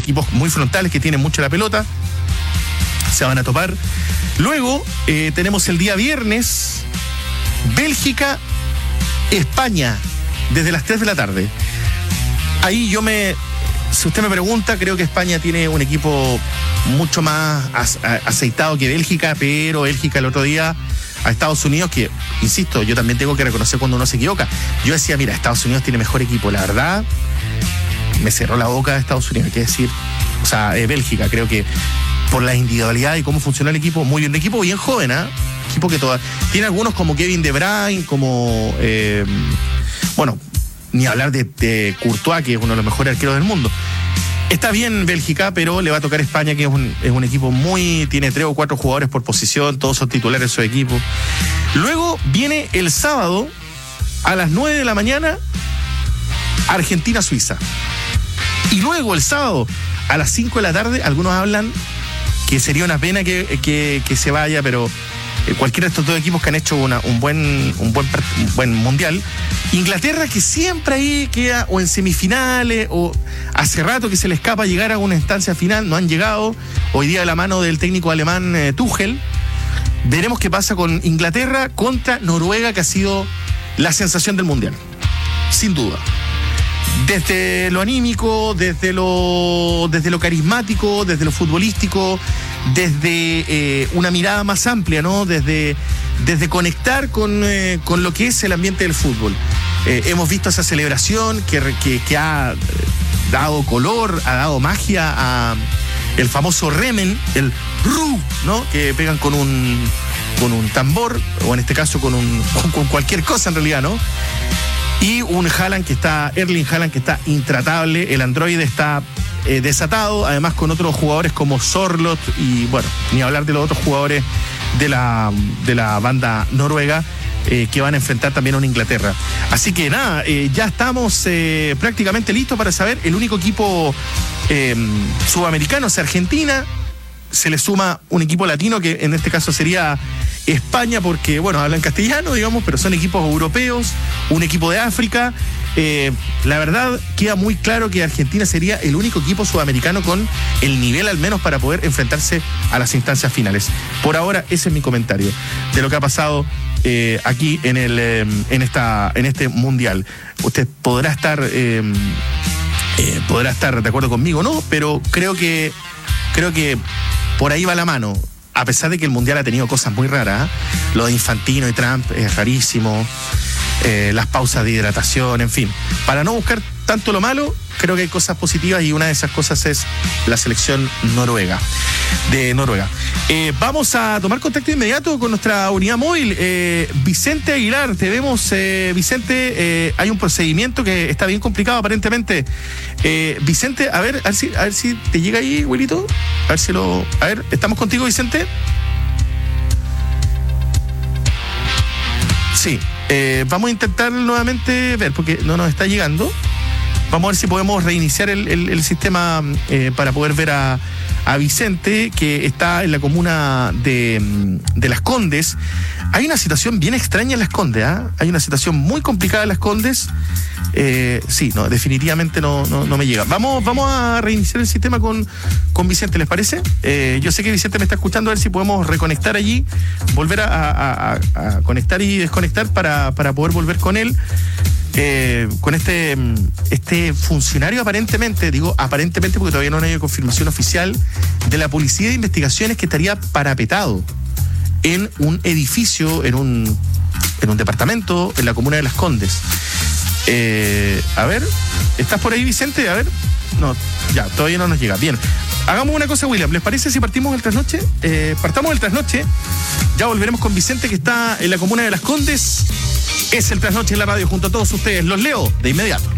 equipos muy frontales que tienen mucho la pelota. Se van a topar. Luego tenemos el día viernes Bélgica, España, desde las 3 de la tarde. Ahí si usted me pregunta, creo que España tiene un equipo mucho más aceitado que Bélgica, pero Bélgica el otro día a Estados Unidos, que, insisto, yo también tengo que reconocer cuando uno se equivoca. Yo decía, mira, Estados Unidos tiene mejor equipo. La verdad, me cerró la boca de Estados Unidos, hay que decir. O sea, Bélgica, creo que por la individualidad y cómo funciona el equipo, muy bien. De equipo bien joven, ¿eh? Equipo que tiene algunos como Kevin De Bruyne, como, bueno, ni hablar de Courtois, que es uno de los mejores arqueros del mundo. Está bien Bélgica, pero le va a tocar España, que es un equipo tiene 3 o 4 jugadores por posición, todos son titulares de su equipo. Luego viene el sábado a las 9 de la mañana Argentina-Suiza. Y luego el sábado a las 5 de la tarde, algunos hablan que sería una pena que se vaya, pero cualquiera de estos dos equipos que han hecho un buen mundial. Inglaterra, que siempre ahí queda o en semifinales, o hace rato que se le escapa llegar a una instancia final, no han llegado. Hoy día de la mano del técnico alemán Tuchel. Veremos qué pasa con Inglaterra contra Noruega, que ha sido la sensación del mundial, sin duda. Desde lo anímico, desde lo carismático, desde lo futbolístico, desde una mirada más amplia, ¿no? Desde conectar con lo que es el ambiente del fútbol. Hemos visto esa celebración que ha dado color, ha dado magia a el famoso remen, el ru, ¿no? Que pegan con un tambor, o en este caso con cualquier cosa en realidad, ¿no? Y un Erling Haaland que está intratable, el androide está desatado, además con otros jugadores como Sorloth y, bueno, ni hablar de los otros jugadores de la banda noruega que van a enfrentar también a una Inglaterra. Así que nada, ya estamos prácticamente listos para saber. El único equipo sudamericano es Argentina. Se le suma un equipo latino, que en este caso sería España, porque, bueno, hablan castellano, digamos, pero son equipos europeos, un equipo de África. La verdad, queda muy claro que Argentina sería el único equipo sudamericano con el nivel, al menos, para poder enfrentarse a las instancias finales. Por ahora, ese es mi comentario de lo que ha pasado aquí en este mundial. Usted podrá estar de acuerdo conmigo, ¿no? Pero creo que por ahí va la mano, a pesar de que el mundial ha tenido cosas muy raras, ¿eh? Lo de Infantino y Trump es rarísimo, las pausas de hidratación, en fin. Para no buscar tanto lo malo, creo que hay cosas positivas, y una de esas cosas es la selección de Noruega. Vamos a tomar contacto inmediato con nuestra unidad móvil. Vicente Aguilar, te vemos, Vicente. Hay un procedimiento que está bien complicado aparentemente. Vicente, a ver si te llega ahí, abuelito. A ver, ¿estamos contigo, Vicente? Sí. Vamos a intentar nuevamente ver, porque no nos está llegando. Vamos a ver si podemos reiniciar el sistema para poder ver a Vicente, que está en la comuna de Las Condes. Hay una situación bien extraña en Las Condes, ¿eh? Hay una situación muy complicada en Las Condes. Sí, no, definitivamente no me llega. Vamos a reiniciar el sistema con Vicente, ¿les parece? Yo sé que Vicente me está escuchando, a ver si podemos reconectar allí, volver a conectar y desconectar para poder volver con él. Con este funcionario aparentemente porque todavía no hay confirmación oficial, de la Policía de Investigaciones, que estaría parapetado en un edificio, en un departamento en la comuna de Las Condes. A ver, ¿estás por ahí, Vicente? A ver, no, ya, todavía no nos llega. Bien, hagamos una cosa, William, ¿les parece si partimos el trasnoche? Partamos el trasnoche, ya volveremos con Vicente, que está en la comuna de Las Condes. Es el trasnoche en la radio junto a todos ustedes. Los leo de inmediato.